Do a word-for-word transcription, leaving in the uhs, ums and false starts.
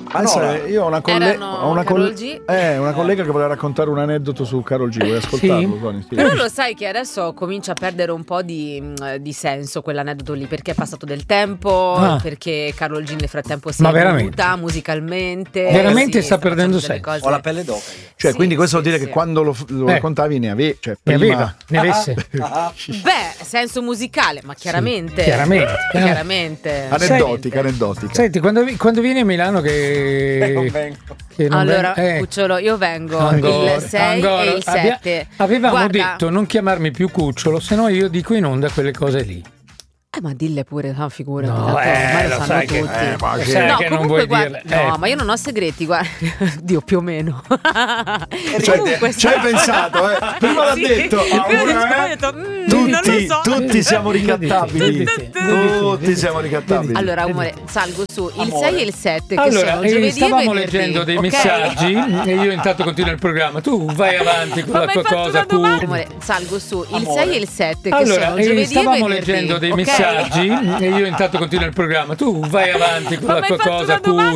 Allora, io ho una, colle- ho una, Karol coll- G. eh, una collega che voleva raccontare un aneddoto su Karol G. Vuoi ascoltarlo, Sì. Tony? Sì. Però lo sai che adesso comincia a perdere un po' di, di senso quell'aneddoto lì, perché è passato del tempo, Ah. perché Karol G nel frattempo si Ma è veramente? evoluta musicalmente. Veramente sì, sta perdendo facendo delle senso. cose- Ho la pelle d'oca. Cioè, Sì, quindi questo sì, vuol dire sì. che quando lo, lo Eh. raccontavi ne avevi, cioè Ne prima... aveva, ne avesse. Beh, senso musicale, ma chiaramente. chiaramente. Chiaramente. Aneddotica, aneddotica. Senti, quando, vi- quando vieni a Milano che... Non vengo. che non Allora, ven- eh, Cucciolo, io vengo Ancora, il sei ancora. e il Abbia- sette. avevamo Guarda, detto non chiamarmi più Cucciolo, se no io dico in onda quelle cose lì. Eh, ma dille pure, ah, figurati. No, tanto eh, ormai lo lo sanno sai che- tutti. eh, ma Lo che- sai No, che non comunque vuoi guarda, dirle. no, Eh. ma io non ho segreti, guarda. Dio, più o meno. Cioè, Comunque, ci hai pensato, eh? Prima l'ha Sì, detto. prima ah, ho detto, mm, tutti, non lo so. tutti siamo ricattabili. Tutti, Tutti siamo ricattabili. Allora, amore, salgo su il Amore. sei e il sette, che Allora, sono eh, giovedì e stavamo venerdì, leggendo dei ok? messaggi e io intanto continuo il programma. Tu vai avanti con Ma la mi tua hai fatto cosa. una domanda? cu- Amore, salgo su il Amore. sei e il sette, che Allora, sono eh, giovedì e stavamo venerdì, leggendo dei ok? messaggi e io intanto continuo il programma. Tu vai avanti con Ma la mi tua hai fatto cosa. una cu- domanda?